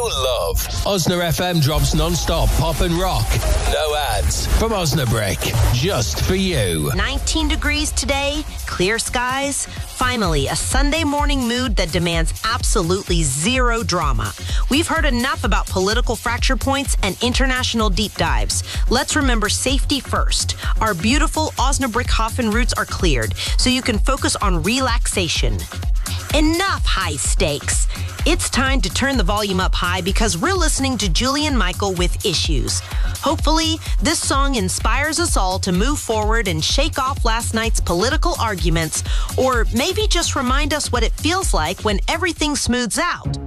you'll love. Osna FM drops non-stop pop and rock. No ads. From Osnabrick. Just for you. 19 degrees today, clear skies. Finally, a Sunday morning mood that demands absolutely zero drama. We've heard enough about political fracture points and international deep dives. Let's remember safety first. Our beautiful Osnabrick-Hafen routes are cleared, so you can focus on relaxation. Enough high stakes. It's time to turn the volume up high because we're listening to Julian Michael with Issues. Hopefully, this song inspires us all to move forward and shake off last night's political arguments, or maybe just remind us what it feels like when everything smooths out.